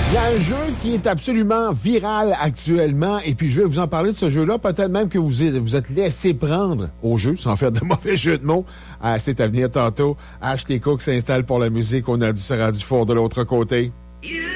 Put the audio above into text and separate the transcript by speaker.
Speaker 1: Il y a un jeu qui est absolument viral actuellement et puis je vais vous en parler de ce jeu-là. Peut-être même que vous êtes laissé prendre au jeu, sans faire de mauvais jeu de mots. C'est à venir tantôt. Ashley Cook s'installe pour la musique. On a du Sarah Dufour de l'autre côté.
Speaker 2: You